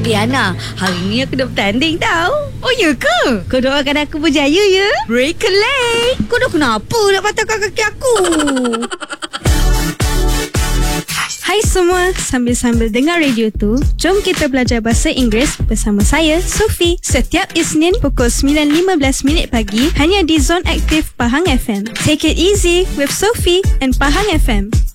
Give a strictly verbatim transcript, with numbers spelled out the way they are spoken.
Eh Ana, hari ni aku dah bertanding tau. Oh ya ke? Kau doakan aku berjaya ya. Break a leg. Kau dah kenapa nak patahkan kaki aku? Hai semua, sambil-sambil dengar radio tu, jom kita belajar bahasa Inggeris bersama saya, Sophie. Setiap Isnin pukul sembilan lima belas minit pagi hanya di Zone Aktif Pahang F M. Take it easy with Sophie and Pahang F M.